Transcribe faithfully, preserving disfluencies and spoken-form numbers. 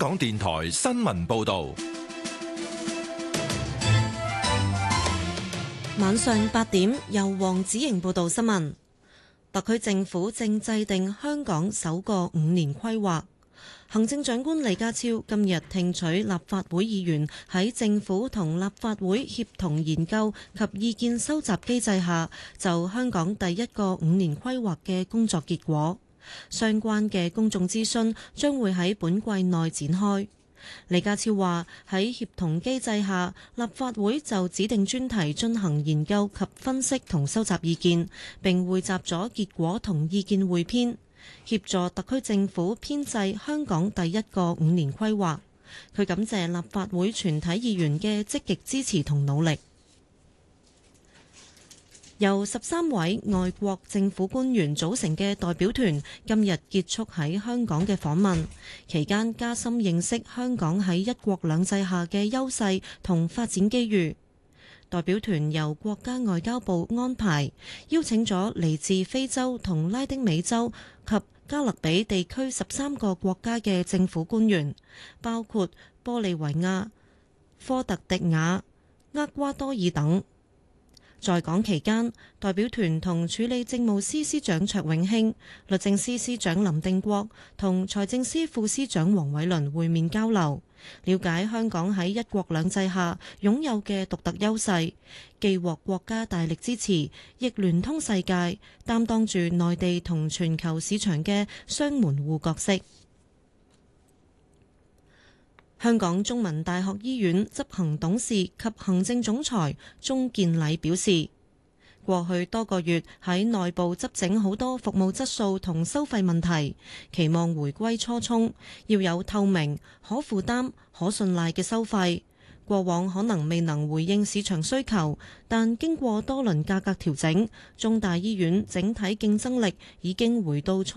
港電台新聞報道。 晚上八點，由黃子瑩報道新聞。特區政府正制定香港首個五年規劃。行政長官李家超今日聽取立法會議員喺政府同立法會協同研究及意見收集機制下，就香港第一個五年規劃嘅工作結果。相關嘅公眾諮詢將會喺本季內展開。李家超話喺協同機制下，立法會就指定專題進行研究及分析同收集意見，並匯集咗結果同意見彙編，協助特區政府編製香港第一個五年規劃。佢感謝立法會全體議員嘅積極支持同努力。由十三位外國政府官員組成嘅代表團今日結束喺香港嘅訪問，期間加深認識香港喺一國兩制下嘅優勢同發展機遇。代表團由國家外交部安排，邀請咗嚟自非洲同拉丁美洲及加勒比地區十三個國家嘅政府官員，包括玻利維亞、科特迪瓦、厄瓜多爾等。在港期間，代表團同處理政務司司長卓永興、律政司司長林定國同財政司副司長黃偉綸會面交流，了解香港喺一國兩制下擁有嘅獨特優勢，既獲國家大力支持，亦聯通世界，擔當住內地同全球市場嘅雙門戶角色。香港中文大學醫院執行董事及行政總裁鍾健禮表示，過去多個月喺內部執整好多服務質素同收費問題，期望回歸初衷，要有透明、可負擔、可信賴嘅收費。過往可能未能回應市場需求，但經過多輪價格調整，中大醫院整體競爭力已經回到